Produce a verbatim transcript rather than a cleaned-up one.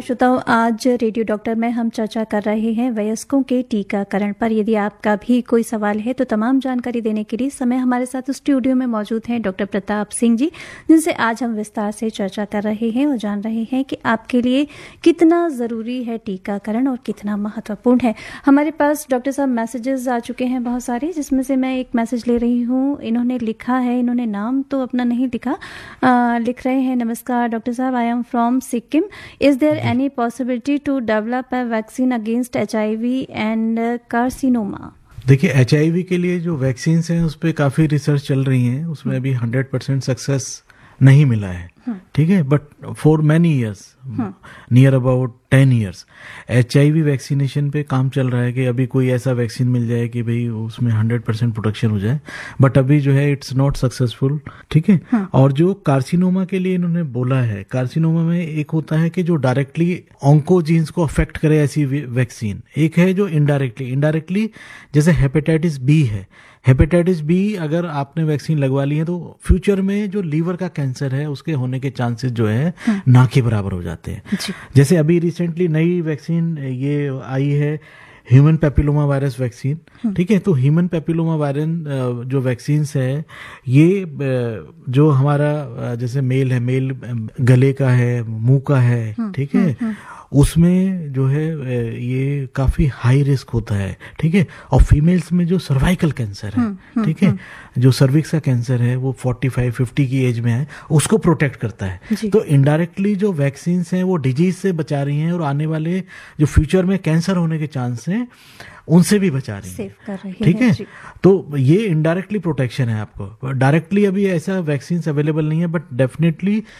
श्रोताओं, आज radio doctor में हम चर्चा कर रहे हैं वयस्कों के टीकाकरण पर। यदि आपका भी कोई सवाल है तो तमाम जानकारी देने के लिए समय हमारे साथ स्टूडियो में मौजूद हैं डॉक्टर प्रताप सिंह जी, जिनसे आज हम विस्तार से चर्चा कर रहे हैं और जान रहे हैं कि आपके लिए कितना ज़रूरी है टीकाकरण और कितना महत्वपूर्ण है। हमारे पास डॉक्टर साहब मैसेजेस आ चुके हैं बहुत सारे, जिसमें से मैं एक मैसेज ले रही हूँ। इन्होंने लिखा है, इन्होंने नाम तो अपना नहीं लिखा, आ, लिख रहे हैं, नमस्कार डॉक्टर साहब, I am from Sikkim. Is there any possibility to develop a vaccine against H I V and carcinoma? देखिए, एच आई वी के लिए जो वैक्सीन हैं उस पर काफ़ी रिसर्च चल रही हैं, उसमें अभी हंड्रेड परसेंट सक्सेस नहीं मिला है, ठीक है, but for many years, near about ten years H I we vaccination पे काम चल रहा है कि अभी कोई ऐसा वैक्सीन मिल जाए कि भाई उसमें हंड्रेड परसेंट प्रोटेक्शन हो जाए, बट अभी जो है इट्स नॉट सक्सेसफुल, ठीक है। हाँ. और जो कार्सिनोमा के लिए इन्होंने बोला है, कार्सिनोमा में एक होता है कि जो डायरेक्टली ऑन्कोजीन्स को अफेक्ट करे ऐसी वैक्सीन, एक है जो इनडायरेक्टली इनडायरेक्टली जैसे हेपेटाइटिस बी है। हेपेटाइटिस बी अगर आपने वैक्सीन लगवा ली है तो फ्यूचर में जो लीवर का कैंसर है उसके होने के चांसेस जो है हाँ. ना के बराबर हो जाते हैं। जैसे अभी रिसेंटली नई वैक्सीन ये आई है ह्यूमन पेपिलोमा वायरस वैक्सीन, ठीक है। तो ह्यूमन पेपिलोमा वायरस जो वैक्सीन्स है, ये जो हमारा जैसे मेल है, मेल गले का है, मुंह का है, ठीक है, उसमें जो है ये काफी हाई रिस्क होता है, ठीक है। और फीमेल्स में जो सर्वाइकल कैंसर है, ठीक है, जो सर्विक्स का कैंसर है वो फोर्टी फाइव फिफ्टी की एज में है, उसको प्रोटेक्ट करता है। तो इनडायरेक्टली जो वैक्सीन्स हैं वो डिजीज से बचा रही हैं और आने वाले जो फ्यूचर में कैंसर होने के चांस हैं उनसे भी बचा रही है, ठीक है। तो ये इनडायरेक्टली प्रोटेक्शन है आपको, डायरेक्टली अभी ऐसा वैक्सीन अवेलेबल नहीं है, बट डेफिनेटली